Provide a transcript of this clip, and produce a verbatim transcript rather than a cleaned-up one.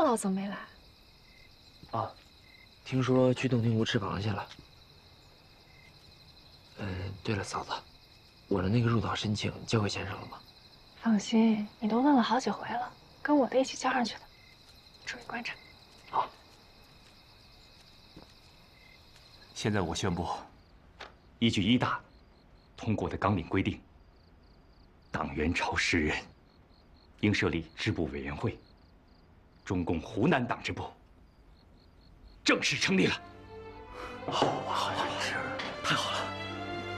老怎么没来？ 啊，听说去洞庭湖吃螃蟹了。嗯，对了，嫂子，我的那个入党申请交给先生了吗？ 放心，你都问了好几回了，跟我的一起交上去的。注意观察。 好。 现在我宣布，依据一大通过的纲领规定，党员超十人，应设立支部委员会，中共湖南党支部正式成立了。 好啊，好啊，是。